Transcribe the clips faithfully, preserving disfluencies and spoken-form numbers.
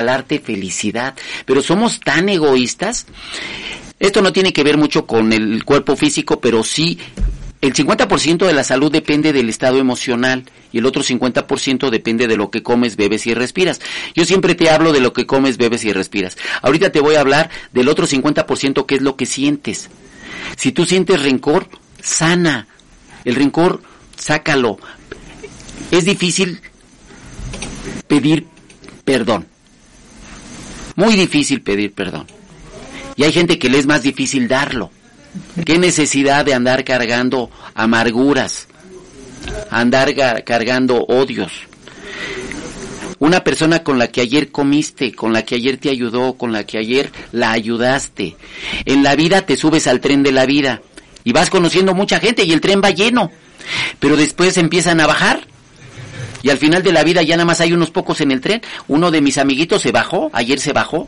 regalarte felicidad, pero somos tan egoístas. Esto no tiene que ver mucho con el cuerpo físico, pero sí, el cincuenta por ciento de la salud depende del estado emocional y el otro cincuenta por ciento depende de lo que comes, bebes y respiras. Yo siempre te hablo de lo que comes, bebes y respiras. Ahorita te voy a hablar del otro cincuenta por ciento, que es lo que sientes. Si tú sientes rencor, sana. El rencor, sácalo. Es difícil pedir perdón. Muy difícil pedir perdón. Y hay gente que le es más difícil darlo. ¿Qué necesidad de andar cargando amarguras? Andar ga- cargando odios. Una persona con la que ayer comiste, con la que ayer te ayudó, con la que ayer la ayudaste. En la vida te subes al tren de la vida y vas conociendo mucha gente y el tren va lleno. Pero después empiezan a bajar. Y al final de la vida ya nada más hay unos pocos en el tren. Uno de mis amiguitos se bajó, ayer se bajó.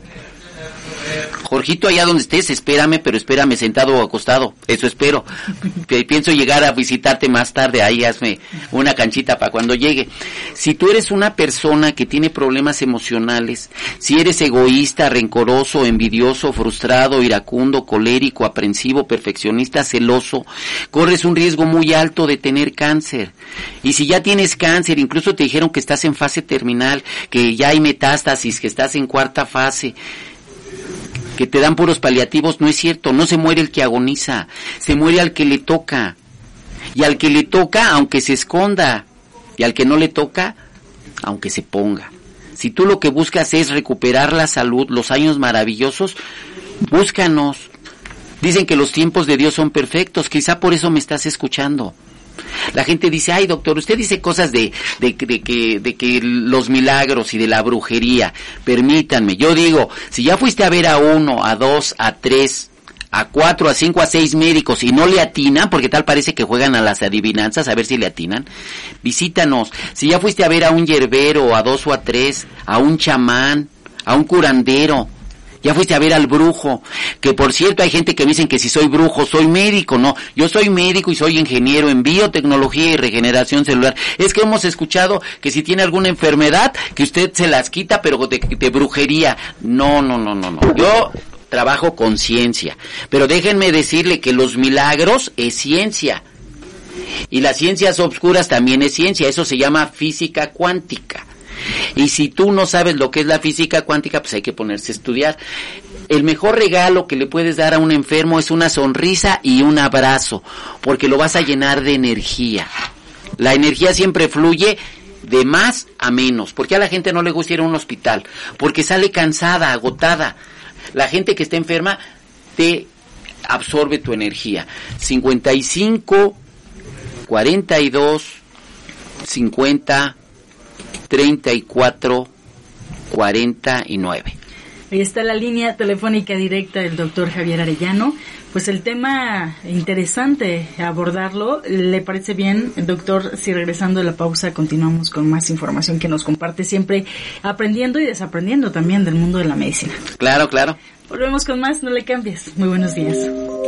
Jorgito, allá donde estés, espérame, pero espérame sentado o acostado, eso espero. Pienso llegar a visitarte más tarde, ahí hazme una canchita para cuando llegue. Si tú eres una persona que tiene problemas emocionales, si eres egoísta, rencoroso, envidioso, frustrado, iracundo, colérico, aprensivo, perfeccionista, celoso, corres un riesgo muy alto de tener cáncer. Y si ya tienes cáncer, incluso te dijeron que estás en fase terminal, que ya hay metástasis, que estás en cuarta fase, que te dan puros paliativos, no es cierto, no se muere el que agoniza, se muere al que le toca, y al que le toca, aunque se esconda, y al que no le toca, aunque se ponga. Si tú lo que buscas es recuperar la salud, los años maravillosos, búscanos. Dicen que los tiempos de Dios son perfectos, quizá por eso me estás escuchando. La gente dice, ay doctor, usted dice cosas de, de, de, que, de que los milagros y de la brujería. Permítanme, yo digo, si ya fuiste a ver a uno, a dos, a tres, a cuatro, a cinco, a seis médicos y no le atinan, porque tal parece que juegan a las adivinanzas, a ver si le atinan, visítanos. Si ya fuiste a ver a un yerbero, a dos o a tres, a un chamán, a un curandero, ya fuiste a ver al brujo, que por cierto hay gente que me dicen que si soy brujo, soy médico. No, yo soy médico y soy ingeniero en biotecnología y regeneración celular. Es que hemos escuchado que si tiene alguna enfermedad, que usted se las quita, pero de, de brujería. No, no, no, no, no. Yo trabajo con ciencia, pero déjenme decirle que los milagros es ciencia. Y las ciencias obscuras también es ciencia, eso se llama física cuántica. Y si tú no sabes lo que es la física cuántica, pues hay que ponerse a estudiar. El mejor regalo que le puedes dar a un enfermo es una sonrisa y un abrazo, porque lo vas a llenar de energía. La energía siempre fluye de más a menos. ¿Por qué a la gente no le gusta ir a un hospital? Porque sale cansada, agotada. La gente que está enferma te absorbe tu energía. cincuenta y cinco, cuarenta y dos, cincuenta, treinta y cuatro, cuarenta y nueve. Ahí está la línea telefónica directa del doctor Javier Arellano. Pues el tema interesante abordarlo. ¿Le parece bien, doctor, si regresando de la pausa continuamos con más información que nos comparte, siempre aprendiendo y desaprendiendo también del mundo de la medicina? Claro, claro. Volvemos con más, no le cambies. Muy buenos días.